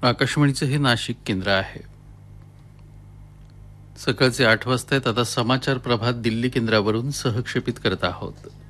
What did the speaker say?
आकाशवाणीचं हे नाशिक केंद्र आहे. सकाळचे 8 वाजता आहेत. आता समाचार प्रभात दिल्ली केंद्रावरून सहक्षेपित करत आहोत.